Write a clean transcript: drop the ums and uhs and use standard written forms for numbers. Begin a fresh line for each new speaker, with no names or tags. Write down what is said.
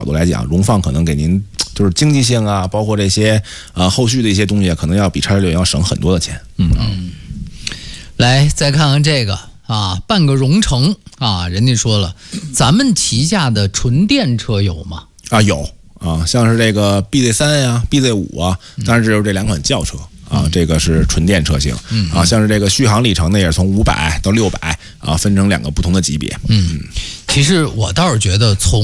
度来讲，荣放可能给您就是经济性啊，包括这些后续的一些东西，可能要比X66要省很多的钱。
来再看看这个啊，半个荣成啊，人家说了，咱们旗下的纯电车有吗？
啊，有啊，像是这个 BZ3 呀、BZ5 啊，当然只有这2款轿车。这个是纯电车型像是这个续航里程呢，也是从500到600分成2个不同的级别。
其实我倒是觉得从